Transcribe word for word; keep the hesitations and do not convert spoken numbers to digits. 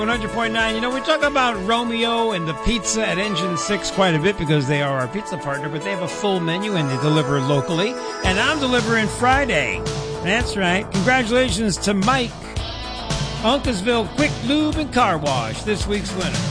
one hundred point nine. You know, we talk about Romeo and the pizza at Engine six quite a bit because they are our pizza partner, but they have a full menu and they deliver locally. And I'm delivering Friday. That's right. Congratulations to Mike, Uncasville Quick Lube and Car Wash, this week's winner.